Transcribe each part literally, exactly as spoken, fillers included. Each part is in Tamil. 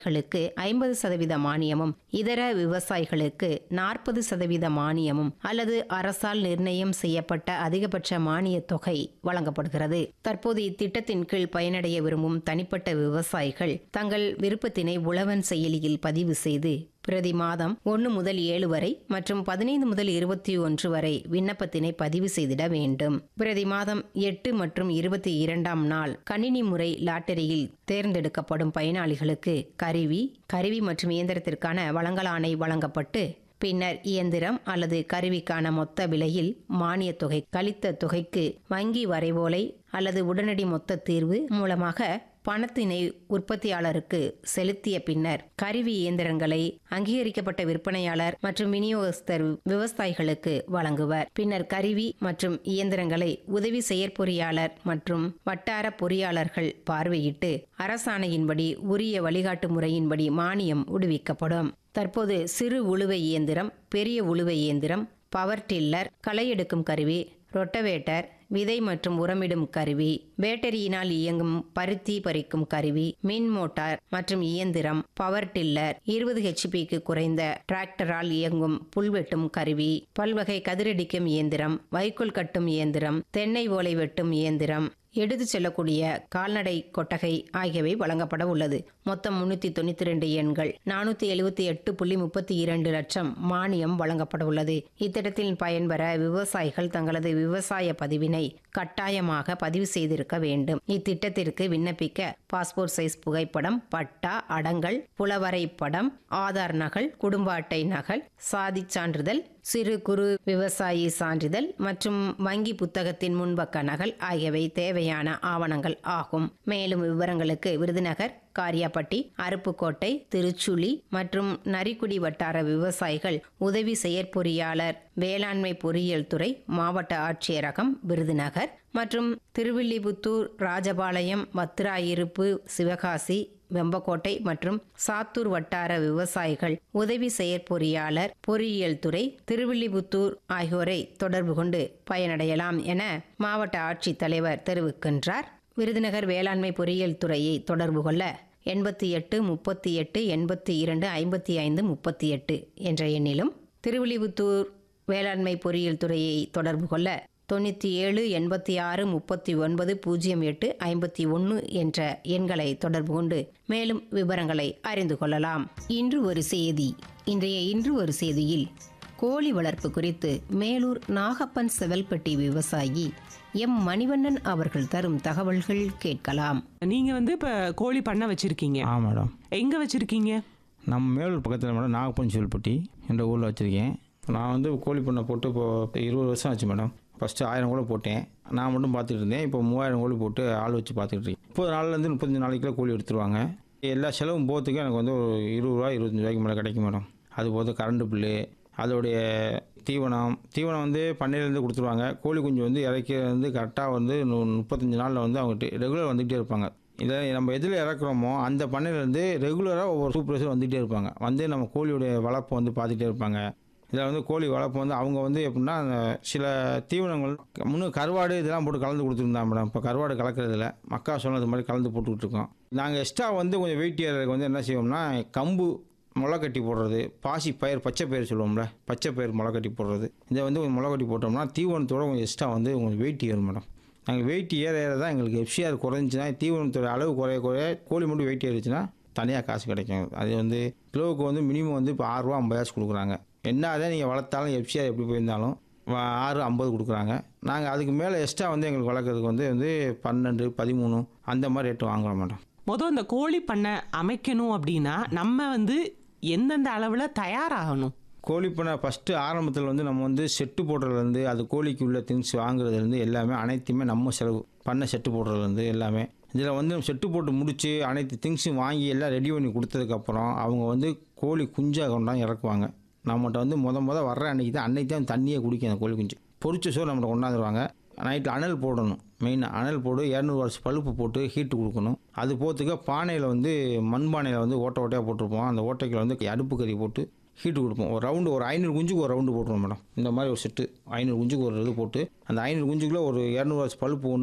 களுக்கு ஐம்பது சதவீத மானியமும் இதர விவசாயிகளுக்கு நாற்பது சதவீத மானியமும் அல்லது அரசால் நிர்ணயம் செய்யப்பட்ட அதிகபட்ச மானிய தொகை வழங்கப்படுகிறது. தற்போது இத்திட்டத்தின் கீழ் பயனடைய விரும்பும் தனிப்பட்ட விவசாயிகள் தங்கள் விருப்பத்தினை உழவன் செயலியில் பதிவு செய்து பிரதி மாதம் ஒன்று முதல் ஏழு வரை மற்றும் பதினைந்து முதல் இருபத்தி ஒன்று வரை விண்ணப்பத்தினை பதிவு செய்திட வேண்டும். பிரதி மாதம் எட்டு மற்றும் இருபத்தி இரண்டாம் நாள் கணினி முறை லாட்டரியில் தேர்ந்தெடுக்கப்படும் பயனாளிகளுக்கு கருவி கருவி மற்றும் இயந்திரத்திற்கான வழங்கலாணை வழங்கப்பட்டு பின்னர் இயந்திரம் அல்லது கருவிக்கான மொத்த விலையில் மானிய தொகை கழித்த தொகைக்கு வங்கி வரைவோலை அல்லது உடனடி மொத்த தீர்வு மூலமாக பணத்தினை உற்பத்தியாளருக்கு செலுத்திய பின்னர் கருவி இயந்திரங்களை அங்கீகரிக்கப்பட்ட விற்பனையாளர் மற்றும் விநியோகஸ்தர் விவசாயிகளுக்கு வழங்குவர். பின்னர் கருவி மற்றும் இயந்திரங்களை உதவி செயற்பொறியாளர் மற்றும் வட்டார பொறியாளர்கள் பார்வையிட்டு அரசாணையின்படி உரிய வழிகாட்டு முறையின்படி மானியம் விடுவிக்கப்படும். தற்போது சிறு உழுவை இயந்திரம், பெரிய உழுவை இயந்திரம், பவர் டில்லர், களை எடுக்கும் கருவி, ரொட்டவேட்டர், விதை மற்றும் உரமிடும் கருவி, பேட்டரியினால் இயங்கும் பருத்தி பறிக்கும் கருவி, மின் மோட்டார் மற்றும் இயந்திரம், பவர் டில்லர், இருபது ஹெச்பிக்கு குறைந்த டிராக்டரால் இயங்கும் புல்வெட்டும் கருவி, பல்வகை கதிரடிக்கும் இயந்திரம், வைக்கோல் கட்டும் இயந்திரம், தென்னை ஓலை வெட்டும் இயந்திரம், எடுத்து செல்லக்கூடிய கால்நடை கொட்டகை ஆகியவை வழங்கப்பட உள்ளது. மொத்தம் முன்னூத்தி தொண்ணூத்தி ரெண்டு எண்கள் நானூத்தி எழுபத்தி எட்டு புள்ளி முப்பத்தி இரண்டு லட்சம் மானியம் வழங்கப்பட உள்ளது. இத்திட்டத்தில் பயன்பெற விவசாயிகள் தங்களது விவசாய பதிவினை கட்டாயமாக பதிவு செய்திருக்க வேண்டும். இத்திட்டத்திற்கு விண்ணப்பிக்க பாஸ்போர்ட் சைஸ் புகைப்படம், பட்டா, அடங்கல், புலவரை படம், ஆதார் நகல், குடும்ப அட்டை நகல், சாதி சான்றிதழ், சிறு குறு விவசாயி சான்றிதழ் மற்றும் வங்கி புத்தகத்தின் முன்பக்க நகல் ஆகியவை தேவையான ஆவணங்கள் ஆகும். மேலும் விவரங்களுக்கு விருதுநகர், காரியாபட்டி, அருப்புக்கோட்டை, திருச்சுழி மற்றும் நரிக்குடி வட்டார விவசாயிகள் உதவி செயற்பொறியாளர், வேளாண்மை பொறியியல் துறை, மாவட்ட ஆட்சியரகம், விருதுநகர் மற்றும் திருவில்லிபுத்தூர், ராஜபாளையம், வத்திராயிருப்பு, சிவகாசி, வெம்பக்கோட்டை மற்றும் சாத்தூர் வட்டார விவசாயிகள் உதவி செயற்பொறியாளர், பொறியியல் துறை, திருவில்லிபுத்தூர் ஆகியோரை தொடர்பு கொண்டு பயனடையலாம் என மாவட்ட ஆட்சித்தலைவர் தெரிவிக்கின்றார். விருதுநகர் வேளாண்மை பொறியியல் துறையை தொடர்பு கொள்ள எண்பத்தி எட்டு முப்பத்தி எட்டு எண்பத்தி இரண்டு ஐம்பத்தி ஐந்து முப்பத்தி எட்டு என்ற எண்ணிலும், திருவில்லிபுத்தூர் வேளாண்மை பொறியியல் துறையை தொடர்பு கொள்ள தொண்ணூற்றி ஏழு எண்பத்தி ஆறு முப்பத்தி ஒன்பது பூஜ்ஜியம் எட்டு ஐம்பத்தி ஒன்று என்ற எண்களை தொடர்பு கொண்டு மேலும் விவரங்களை அறிந்து கொள்ளலாம். இன்று ஒரு செய்தி. இன்றைய இன்று ஒரு செய்தியில் கோழி வளர்ப்பு குறித்து மேலூர் நாகப்பன் செவல்பட்டி விவசாயி எம் மணிவண்ணன் அவர்கள் தரும் தகவல்கள் கேட்கலாம். நீங்க வந்து இப்ப கோழி பண்ண வச்சிருக்கீங்க? ஆ மேடம். எங்க வச்சிருக்கீங்க? நம்ம மேலூர் பக்கத்தில் மேடம் நாகப்பன் செவல்பட்டி என்ற ஊரில் வச்சுருக்கேன். நான் வந்து கோழி பண்ணை போட்டு இப்போ இருபது வருஷம் ஆச்சு மேடம். ஃபஸ்ட்டு ஆயிரம் கோழி போட்டேன், நான் மட்டும் பார்த்துட்டு இருந்தேன். இப்போ மூவாயிரம் கோழி போட்டு ஆள் வச்சு பார்த்துட்டு இருக்கேன். முப்பது நாள்லேருந்து முப்பத்தஞ்சு நாளைக்குள்ள கோழி எடுத்துருவாங்க. எல்லா செலவும் போகிறதுக்கு எனக்கு வந்து ஒரு இருபது ரூபா இருபத்தஞ்சி ரூபாய்க்கு மேலே கிடைக்கும் மேடம். அது போது கரண்ட் பில்லு, அதோடைய தீவனம் தீவனம் வந்து பண்ணையிலேருந்து கொடுத்துருவாங்க. கோழி குஞ்சு வந்து இறக்கி வந்து கரெக்டாக வந்து முப்பத்தஞ்சு நாளில் வந்து அவங்க ரெகுலர் வந்துகிட்டே இருப்பாங்க. இதை நம்ம எதில் இறக்குறோமோ அந்த பண்ணையிலேருந்து ரெகுலராக ஒவ்வொரு சூப்பர்வைசர் வந்துகிட்டே இருப்பாங்க. வந்து நம்ம கோழியோடைய வளர்ப்பை வந்து பார்த்துட்டே இருப்பாங்க. இதில் வந்து கோழி வளர்ப்பு வந்து அவங்க வந்து எப்படின்னா சில தீவனங்கள் முன்னும் கருவாடு இதெல்லாம் போட்டு கலந்து கொடுத்துருந்தா மேடம். இப்போ கருவாடு கலக்கிறதுல மக்கா சொன்னது மாதிரி கலந்து போட்டுக்கிட்டு இருக்கோம். நாங்கள் எக்ஸ்ட்ரா வந்து கொஞ்சம் வெயிட் ஏறதுக்கு வந்து என்ன செய்வோம்னா கம்பு முளை கட்டி போடுறது, பாசி பயிர் பச்சை பயிர் சொல்லுவோம்ல, பச்சை பயிர் முளை கட்டி போடுறது, இதை வந்து கொஞ்சம் முளை கட்டி போட்டோம்னா தீவனத்தோட கொஞ்சம் எக்ஸ்ட்ரா வந்து கொஞ்சம் வெயிட் ஏறும் மேடம். நாங்கள் வெயிட் ஏற ஏற தான் எங்களுக்கு எஃப்சிஆர் குறைஞ்சின்னா தீவனத்தோட அளவு குறைய குறைய கோழி மட்டும் வெயிட் ஏறிச்சுன்னா தனியாக காசு கிடைக்கும். அது வந்து கிலோவுக்கு வந்து மினிமம் வந்து இப்போ ஆறுரூவா ஐம்பதாச்சு கொடுக்குறாங்க. என்ன தான் நீங்கள் வளர்த்தாலும் எஃப்சிஆர் எப்படி போயிருந்தாலும் ஆறு ஐம்பது கொடுக்குறாங்க. நாங்கள் அதுக்கு மேலே எக்ஸ்ட்ரா வந்து எங்களுக்கு வளர்க்குறதுக்கு வந்து வந்து பன்னெண்டு பதிமூணு அந்த மாதிரி ரேட்டு வாங்குறோம் மேடம். மொதல் இந்த கோழி பண்ணை அமைக்கணும் அப்படின்னா நம்ம வந்து எந்தெந்த அளவில் தயாராகணும்? கோழி பண்ணை ஃபஸ்ட்டு ஆரம்பத்தில் வந்து நம்ம வந்து செட்டு போடுறதுலேருந்து அது கோழிக்கு உள்ள திங்ஸ் வாங்குறதுலேருந்து எல்லாமே அனைத்துமே நம்ம செலவு. பண்ணை செட்டு போடுறதுலேருந்து எல்லாமே இதில் வந்து செட்டு போட்டு முடித்து அனைத்து திங்ஸும் வாங்கி எல்லாம் ரெடி பண்ணி கொடுத்ததுக்கப்புறம் அவங்க வந்து கோழி குஞ்சாக கொண்டாந்து இறக்குவாங்க. நம்மகிட்ட வந்து முத முத வர்ற அன்றைக்கி தான் அன்றைக்கி தான் தண்ணியை குடிக்கும் அந்த கோழி குஞ்சு. பொரிச்ச சோறு நம்மகிட்ட கொண்டாந்துருவாங்க. நைட்டில் அனல் போடணும். மெயினாக அனல் போட்டு இரநூறு வருஷம் பழுப்பு போட்டு ஹீட்டு கொடுக்கணும். அது போகிறதுக்கு பானையில் வந்து மண் பானையில் வந்து ஓட்டை ஓட்டையாக போட்டிருப்போம். அந்த ஓட்டைக்கில் வந்து அடுப்பு கறி போட்டு ஹீட்டு கொடுப்போம். ஒரு ரவுண்டு ஒரு ஐநூறு குஞ்சுக்கு ஒரு ரவுண்டு போட்டுருவோம் மேடம். இந்த மாதிரி ஒரு செட்டு ஐநூறு குஞ்சுக்கு ஒரு இது போட்டு அந்த ஐநூறு குஞ்சுக்குள்ளே ஒரு இரநூறு வருஷம் பழுப்பு ஒன்று,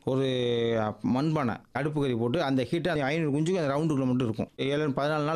ஒரு மண்பானை அடுப்பு கறி போட்டு அந்த ஹீட்டை ஐநூறு குஞ்சுக்கு அந்த ரவுண்டுக்குள்ள மட்டும் இருக்கும் ஏழு பதினாலு நாள்